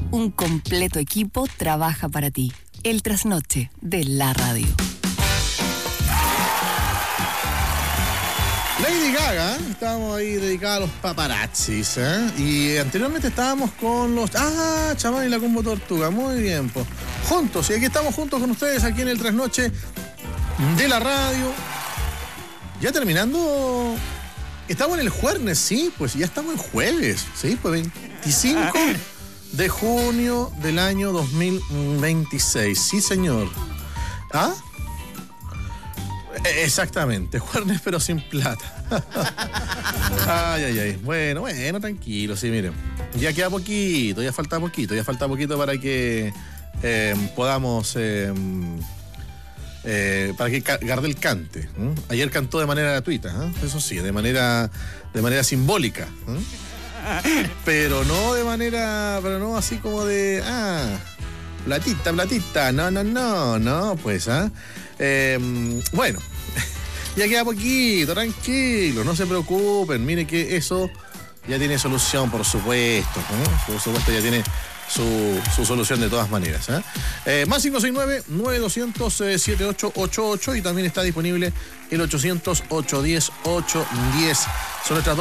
Un completo equipo trabaja para ti. El trasnoche de la radio. Lady Gaga, estábamos ahí dedicados a los paparazzis, ¿eh? Y anteriormente estábamos con los... Chamán y la Combo Tortuga, muy bien, pues. Juntos, y aquí estamos juntos con ustedes aquí en el trasnoche de la radio. Ya terminando... Estamos en el jueves, sí, pues ya estamos en jueves, sí, pues 25 de junio del año 2026, sí señor. ¿Ah? Exactamente, jueves pero sin plata. Ay. Bueno, tranquilo, sí, miren. Ya queda poquito, ya falta poquito para que podamos... para que Gardel cante. Ayer cantó de manera gratuita, eso sí, de manera simbólica. Pero no así como de platita, no, pues, bueno, ya queda poquito, tranquilo, no se preocupen, mire que eso ya tiene solución, por supuesto, por supuesto ya tiene su solución de todas maneras. Más 569-9200-7888 y también está disponible el 800-810-810. Son nuestras